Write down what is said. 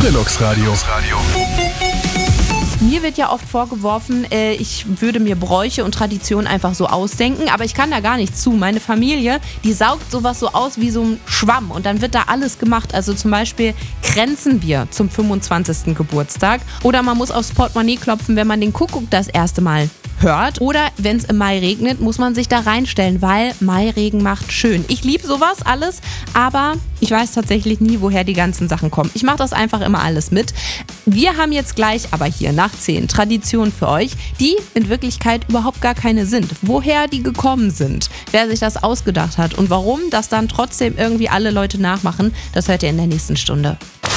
Brillux Radio. Mir wird ja oft vorgeworfen, ich würde mir Bräuche und Traditionen einfach so ausdenken, aber ich kann da gar nicht zu. Meine Familie, die saugt sowas so aus wie so ein Schwamm und dann wird da alles gemacht. Also zum Beispiel kränzen wir zum 25. Geburtstag oder man muss aufs Portemonnaie klopfen, wenn man den Kuckuck das erste Mal hört. Oder wenn es im Mai regnet, muss man sich da reinstellen, weil Mairegen macht schön. Ich liebe sowas alles, aber ich weiß tatsächlich nie, woher die ganzen Sachen kommen. Ich mache das einfach immer alles mit. Wir haben jetzt gleich aber hier nach 10 Traditionen für euch, die in Wirklichkeit überhaupt gar keine sind. Woher die gekommen sind, wer sich das ausgedacht hat und warum das dann trotzdem irgendwie alle Leute nachmachen, das hört ihr in der nächsten Stunde.